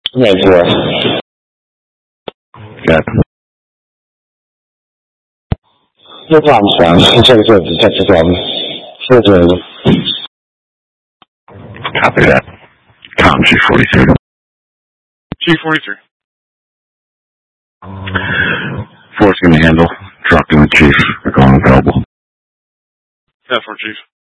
May 4th. Got it. No problem, Sam. Check the problem. Sure, Joseph. Copy that. Com G43. G43. Force going to handle. Truck and the chief are going available. 10-4, Chief.